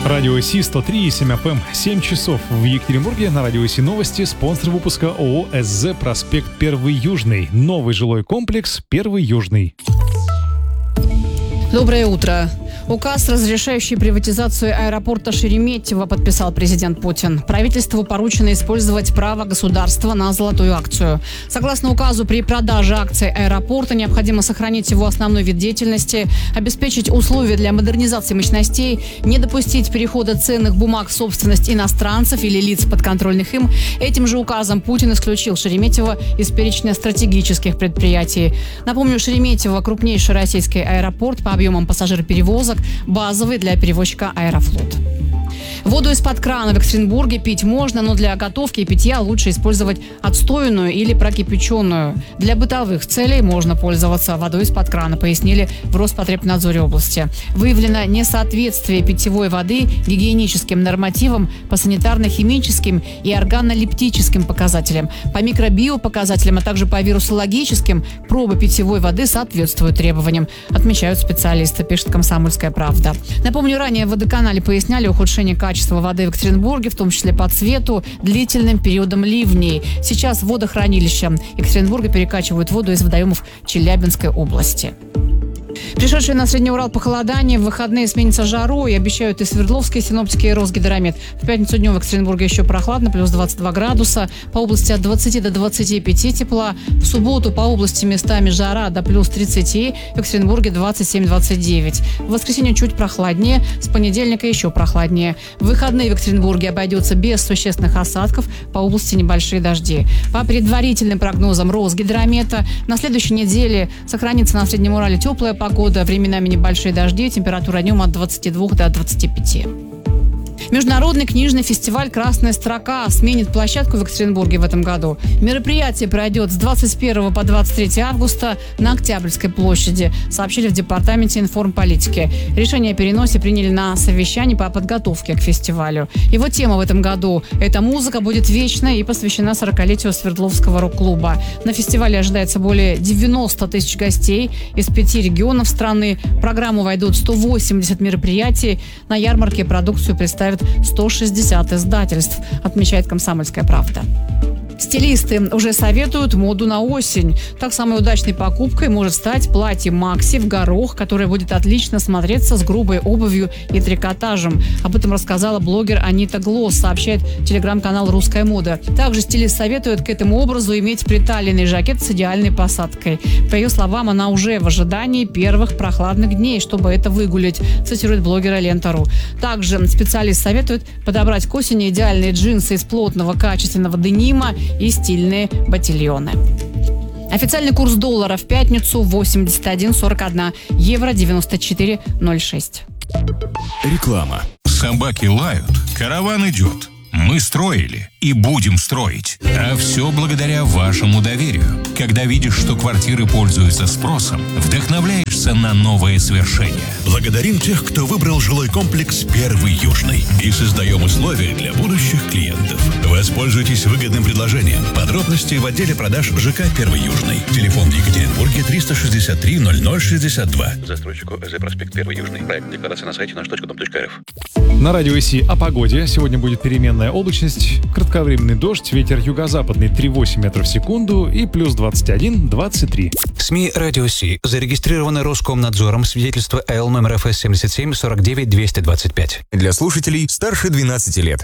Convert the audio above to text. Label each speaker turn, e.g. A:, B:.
A: Радио СИ 103,7 FM, 7 часов в Екатеринбурге. На Радио СИ новости. Спонсор выпуска ООО СЗ «Проспект 1 Южный». Новый жилой комплекс 1 Южный.
B: Доброе утро. Указ, разрешающий приватизацию аэропорта Шереметьево, подписал президент Путин. Правительству поручено использовать право государства на золотую акцию. Согласно указу, при продаже акций аэропорта необходимо сохранить его основной вид деятельности, обеспечить условия для модернизации мощностей, не допустить перехода ценных бумаг в собственность иностранцев или лиц подконтрольных им. Этим же указом Путин исключил Шереметьево из перечня стратегических предприятий. Напомню, Шереметьево – крупнейший российский аэропорт по объемам пассажироперевозок, базовый для перевозчика «Аэрофлот». Воду из-под крана в Екатеринбурге пить можно, но для готовки и питья лучше использовать отстойную или прокипяченную. Для бытовых целей можно пользоваться водой из-под крана, пояснили в Роспотребнадзоре области. Выявлено несоответствие питьевой воды гигиеническим нормативам по санитарно-химическим и органолептическим показателям. По микробиопоказателям, а также по вирусологическим пробы питьевой воды соответствуют требованиям, отмечают специалисты, пишет «Комсомольская правда». Напомню, ранее в водоканале поясняли ухудшение качества воды в Екатеринбурге, в том числе по цвету, длительным периодом ливней. Сейчас в водохранилища Екатеринбурга перекачивают воду из водоемов Челябинской области. Пришедшие на Средний Урал похолодание в выходные сменится жарой, обещают и Свердловские синоптики, и Росгидромет. В пятницу днем в Екатеринбурге еще прохладно, плюс 22 градуса. По области от 20 до 25 тепла. В субботу по области местами жара до плюс 30, в Екатеринбурге 27-29. В воскресенье чуть прохладнее, с понедельника еще прохладнее. В выходные в Екатеринбурге обойдется без существенных осадков, по области небольшие дожди. По предварительным прогнозам Росгидромета, на следующей неделе сохранится на Среднем Урале теплая погода, временами небольшие дожди, температура днем от 22 до 25. Международный книжный фестиваль «Красная строка» сменит площадку в Екатеринбурге в этом году. Мероприятие пройдет с 21 по 23 августа на Октябрьской площади, сообщили в Департаменте информполитики. Решение о переносе приняли на совещании по подготовке к фестивалю. Его тема в этом году – «Эта музыка будет вечной» и посвящена 40-летию Свердловского рок-клуба. На фестивале ожидается более 90 тысяч гостей из 5 регионов страны. В программу войдут 180 мероприятий. На ярмарке продукцию представят 160 издательств, отмечает «Комсомольская правда». Стилисты уже советуют моду на осень. Так, самой удачной покупкой может стать платье Макси в горох, которое будет отлично смотреться с грубой обувью и трикотажем. Об этом рассказала блогер Анита Глосс, сообщает телеграм-канал «Русская мода». Также стилист советует к этому образу иметь приталенный жакет с идеальной посадкой. По ее словам, она уже в ожидании первых прохладных дней, чтобы это выгулять, цитирует блогера Лента.ру. Также специалист советует подобрать к осени идеальные джинсы из плотного качественного денима и стильные ботильоны. Официальный курс доллара в пятницу 81,41, евро 94,06.
C: Реклама. Собаки лают, караван идет. Мы строили и будем строить. А все благодаря вашему доверию. Когда видишь, что квартиры пользуются спросом, вдохновляешься на новые свершения.
D: Благодарим тех, кто выбрал жилой комплекс 1 Южный. И создаем условия для будущих клиентов. Воспользуйтесь выгодным предложением. Подробности в отделе продаж ЖК 1 Южный. Телефон в Екатеринбурге 363 0062.
E: Застройщику СЗ «Проспект 1 Южный». Проект декларации на сайте наш.дом.рф.
A: На Радио СИ о погоде. Сегодня будет переменная облачность, кратковременный дождь, ветер юго-западный 3,8 метров в секунду и плюс 21-23.
F: СМИ «Радио СИ» зарегистрированы Роскомнадзором, свидетельство АЛ номер ФС 77 49 225.
G: Для слушателей старше 12 лет.